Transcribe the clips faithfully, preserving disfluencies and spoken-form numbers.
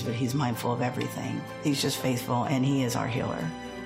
But he's mindful of everything. He's just faithful, and he is our healer.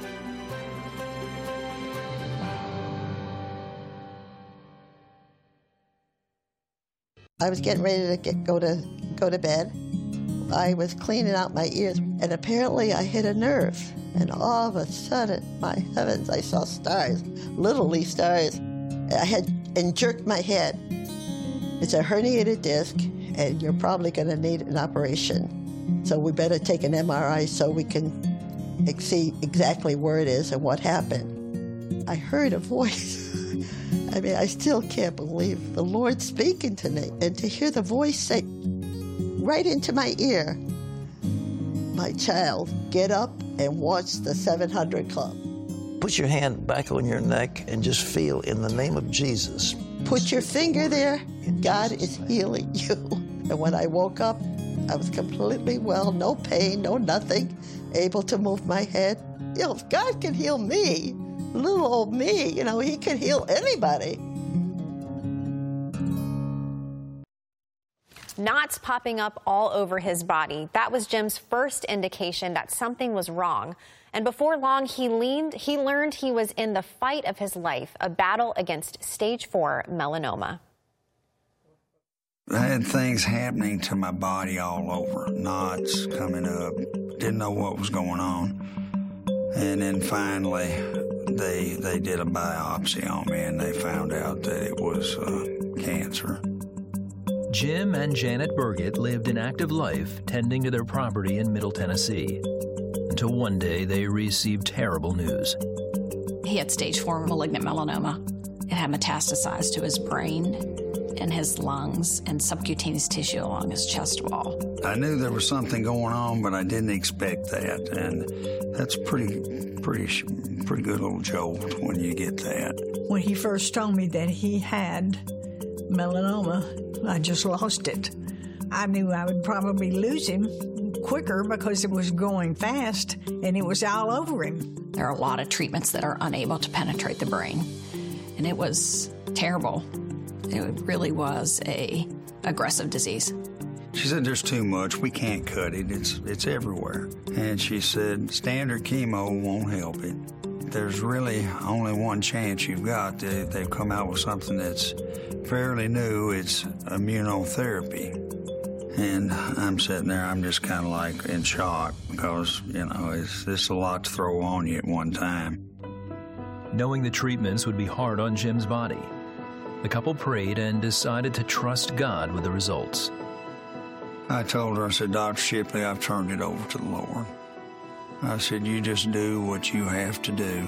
I was getting ready to get, go to go to bed. I was cleaning out my ears, and apparently I hit a nerve. And all of a sudden, my heavens, I saw stars, literally stars. I had and jerked my head. It's a herniated disc, and you're probably going to need an operation. So we better take an M R I so we can see exactly where it is and what happened. I heard a voice. I mean, I still can't believe the Lord speaking to me, and to hear the voice say right into my ear, "My child, get up and watch the seven hundred Club." Put your hand back on your neck and just feel, in the name of Jesus. Put your finger there. God is healing you. And when I woke up, I was completely well, no pain, no nothing, able to move my head. You know, if God can heal me, little old me, you know, he can heal anybody. Knots popping up all over his body. That was Jim's first indication that something was wrong. And before long, he leaned, he learned he was in the fight of his life, a battle against stage four melanoma. I had things happening to my body all over, knots coming up, didn't know what was going on. And then finally, they they did a biopsy on me, and they found out that it was uh, cancer. Jim and Janet Burgett lived an active life tending to their property in Middle Tennessee, until one day they received terrible news. He had stage four malignant melanoma. It had metastasized to his brain and his lungs and subcutaneous tissue along his chest wall. I knew there was something going on, but I didn't expect that, and that's pretty, pretty, pretty good little jolt when you get that. When he first told me that he had melanoma, I just lost it. I knew I would probably lose him quicker because it was going fast and it was all over him. There are a lot of treatments that are unable to penetrate the brain, and it was terrible. It really was a aggressive disease. She said, "There's too much. We can't cut it. It's it's everywhere." And she said, "Standard chemo won't help it. There's really only one chance you've got. They, they've come out with something that's fairly new. It's immunotherapy." And I'm sitting there, I'm just kind of like in shock because, you know, it's, it's a lot to throw on you at one time. Knowing the treatments would be hard on Jim's body, the couple prayed and decided to trust God with the results. I told her, I said, "Doctor Shipley, I've turned it over to the Lord." I said, "You just do what you have to do,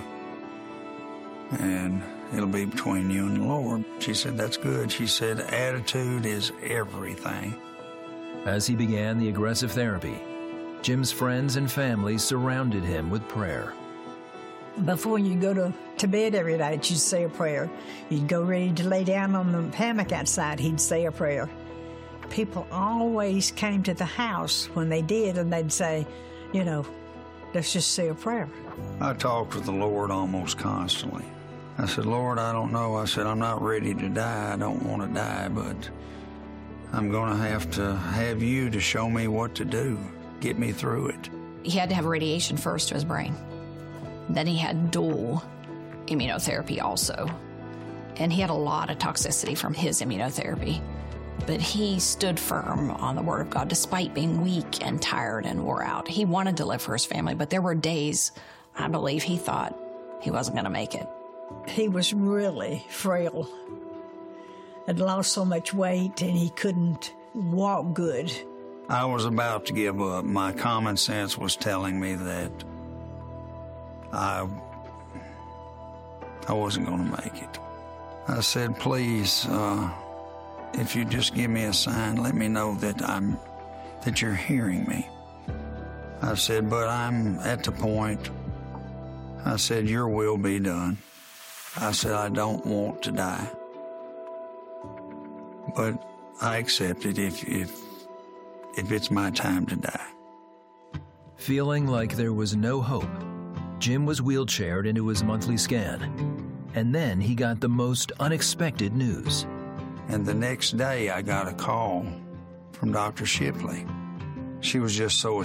and it'll be between you and the Lord." She said, "That's good." She said, "Attitude is everything." As he began the aggressive therapy, Jim's friends and family surrounded him with prayer. Before you go to, to bed every night, you'd say a prayer. You'd go ready to lay down on the hammock outside, he'd say a prayer. People always came to the house when they did, and they'd say, you know, let's just say a prayer. I talked with the Lord almost constantly. I said, "Lord, I don't know." I said, "I'm not ready to die. I don't want to die, but I'm going to have to have you to show me what to do, get me through it." He had to have radiation first to his brain. Then he had dual immunotherapy also. And he had a lot of toxicity from his immunotherapy. But he stood firm on the Word of God despite being weak and tired and wore out. He wanted to live for his family, but there were days, I believe, he thought he wasn't going to make it. He was really frail. Had lost so much weight, and he couldn't walk good. I was about to give up. My common sense was telling me that I, I wasn't going to make it. I said, "Please, uh, if you just give me a sign, let me know that I'm, that you're hearing me." I said, "But I'm at the point," I said, "your will be done." I said, "I don't want to die. But I accept it if, if, if it's my time to die." Feeling like there was no hope, Jim was wheelchaired into his monthly scan. And then he got the most unexpected news. And the next day I got a call from Doctor Shipley. she was just so